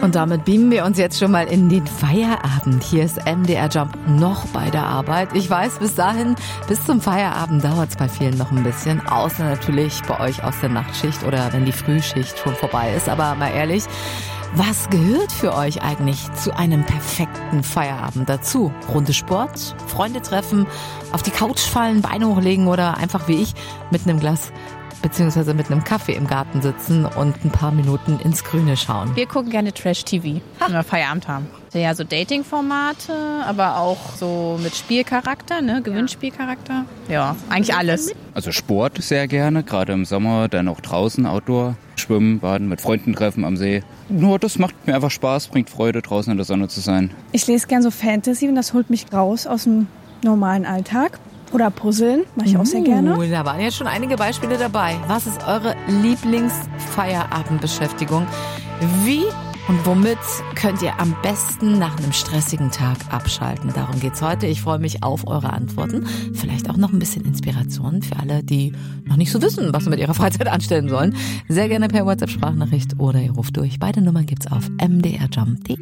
Und damit beamen wir uns jetzt schon mal in den Feierabend. Hier ist MDR Jump noch bei der Arbeit. Ich weiß, bis zum Feierabend dauert es bei vielen noch ein bisschen. Außer natürlich bei euch aus der Nachtschicht oder wenn die Frühschicht schon vorbei ist. Aber mal ehrlich, was gehört für euch eigentlich zu einem perfekten Feierabend dazu? Runde Sport, Freunde treffen, auf die Couch fallen, Beine hochlegen oder einfach wie ich mit einem Glas beziehungsweise mit einem Kaffee im Garten sitzen und ein paar Minuten ins Grüne schauen. Wir gucken gerne Trash-TV, wenn wir Feierabend haben. Ja, so Dating-Formate, aber auch so mit Spielcharakter, ne? Gewinnspielcharakter. Ja, eigentlich alles. Also Sport sehr gerne, gerade im Sommer, dann auch draußen, Outdoor, schwimmen, baden, mit Freunden treffen am See. Nur das macht mir einfach Spaß, bringt Freude, draußen in der Sonne zu sein. Ich lese gern so Fantasy und das holt mich raus aus dem normalen Alltag. Oder Puzzeln, mache ich auch sehr gerne. Da waren jetzt schon einige Beispiele dabei. Was ist eure Lieblingsfeierabendbeschäftigung? Wie und womit könnt ihr am besten nach einem stressigen Tag abschalten? Darum geht's heute. Ich freue mich auf eure Antworten. Vielleicht auch noch ein bisschen Inspiration für alle, die noch nicht so wissen, was sie mit ihrer Freizeit anstellen sollen. Sehr gerne per WhatsApp-Sprachnachricht oder ihr ruft durch. Beide Nummern gibt's auf mdrjump.de.